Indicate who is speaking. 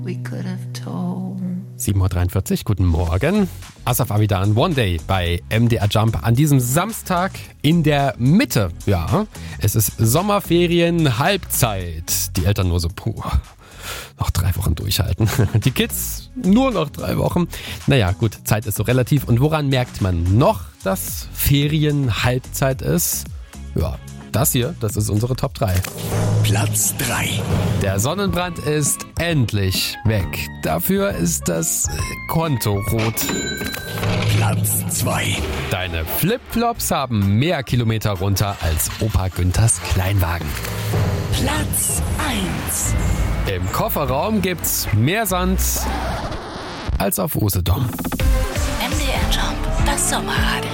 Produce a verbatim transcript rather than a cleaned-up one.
Speaker 1: we could have told.
Speaker 2: sieben Uhr dreiundvierzig, guten Morgen. Asaf Avidan, One Day bei M D R Jump an diesem Samstag in der Mitte. Ja, es ist Sommerferien, Halbzeit. Die Eltern nur so, puh, noch drei Wochen durchhalten. Die Kids nur noch drei Wochen. Naja, gut, Zeit ist so relativ. Und woran merkt man noch, dass Ferien Halbzeit ist? Ja, das hier, das ist unsere Top drei.
Speaker 3: Platz drei.
Speaker 2: Der Sonnenbrand ist endlich weg. Dafür ist das Konto rot.
Speaker 3: Platz zwei.
Speaker 2: Deine Flipflops haben mehr Kilometer runter als Opa Günthers Kleinwagen.
Speaker 3: Platz eins.
Speaker 2: Im Kofferraum gibt's mehr Sand als auf Usedom.
Speaker 4: M D R Jump, das Sommerradio.